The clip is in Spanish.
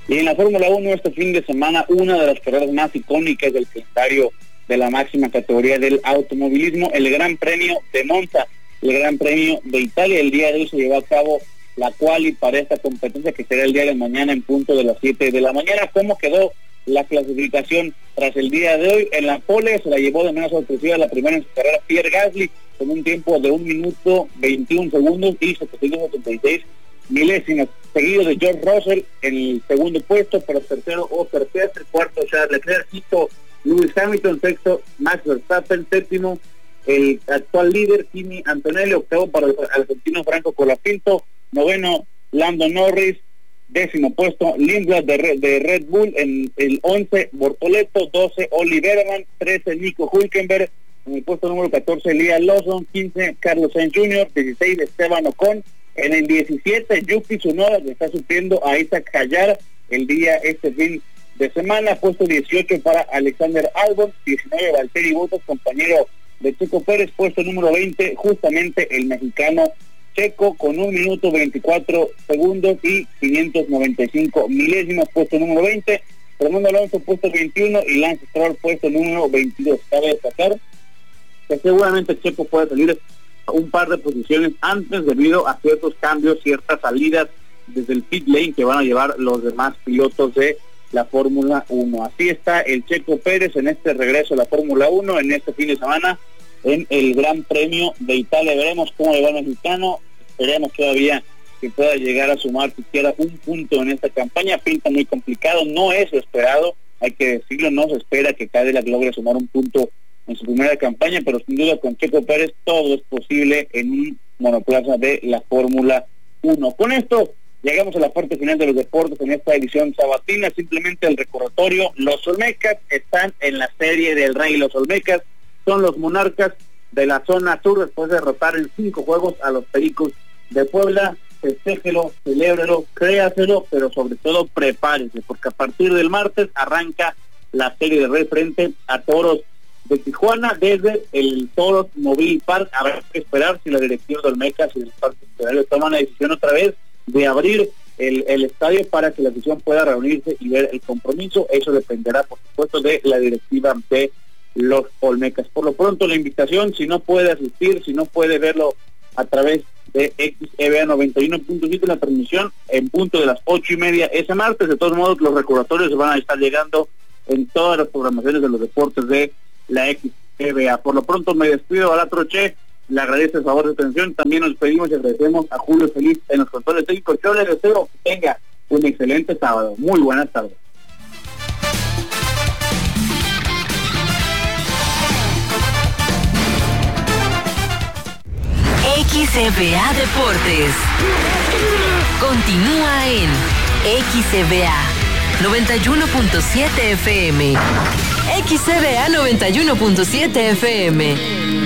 Y en la Fórmula 1 este fin de semana, una de las carreras más icónicas del calendario de la máxima categoría del automovilismo, el Gran Premio de Monza, el Gran Premio de Italia. El día de hoy se llevó a cabo la quali para esta competencia, que será el día de mañana en punto de las 7 de la mañana. ¿Cómo quedó la clasificación tras el día de hoy? En la pole se la llevó de manera sorpresiva la primera en su carrera Pierre Gasly, con un tiempo de 1 minuto 21 segundos y 776 milésimas, seguido de George Russell en el segundo puesto, pero tercero Oscar Piastri, cuarto Charles Leclerc, quinto Lewis Hamilton, sexto Max Verstappen, séptimo el actual líder Kimi Antonelli, octavo para el argentino Franco Colapinto, noveno Lando Norris, décimo puesto Lindblad de Red Bull, en el 11 Bortoleto, 12 Oli Berman, 13 Nico Hülkenberg, en el puesto número 14 Liam Lawson, 15 Carlos Sainz Jr., 16 Esteban Ocon, en el 17 Yuki Tsunoda, que está supliendo a Isaac Hayar este fin de semana, puesto 18 para Alexander Albon, 19 Valtteri Bottas, compañero de Checo Pérez, puesto número 20 justamente el mexicano Checo con 1 minuto 24 segundos y 595 milésimas, puesto número 20, Fernando Alonso puesto 21 y Lance Stroll puesto número 22. Cabe destacar que seguramente Checo puede salir un par de posiciones antes debido a ciertos cambios, ciertas salidas desde el pit lane que van a llevar los demás pilotos de la Fórmula 1. Así está el Checo Pérez en este regreso a la Fórmula 1 en este fin de semana en el Gran Premio de Italia. Veremos cómo le va al mexicano, esperemos todavía que pueda llegar a sumar siquiera un punto en esta campaña. Pinta muy complicado, no es lo esperado, hay que decirlo, no se espera que Cadillac logre sumar un punto en su primera campaña, pero sin duda con Checo Pérez todo es posible en un monoplaza de la Fórmula 1. Con esto llegamos a la parte final de los deportes en esta edición sabatina. Simplemente el recordatorio: los Olmecas están en la serie del Rey. Los Olmecas son los monarcas de la zona sur después de derrotar en 5 juegos a los Pericos de Puebla. Festéjelo, celébrelo, créaselo, pero sobre todo prepárese, porque a partir del martes arranca la serie de Rey frente a Toros de Tijuana desde el Toros Mobile Park. Habrá que esperar si la dirección de Olmecas y el Parque Federal toman la decisión otra vez de abrir el estadio para que la afición pueda reunirse y ver el compromiso. Eso dependerá, por supuesto, de la directiva de los Olmecas. Por lo pronto, la invitación, si no puede asistir, si no puede verlo a través de XEVA 91.7, la transmisión en punto de las 8:30 ese martes. De todos modos, los recordatorios van a estar llegando en todas las programaciones de los deportes de la XEVA. Por lo pronto me despido a la Troche, le agradezco el favor de atención, también nos pedimos y agradecemos a Julio Feliz en los controles técnicos. Yo le deseo que tenga un excelente sábado. Muy buenas tardes. XEVA Deportes continúa en XEVA 91.7 FM. XEVA 91.7 FM.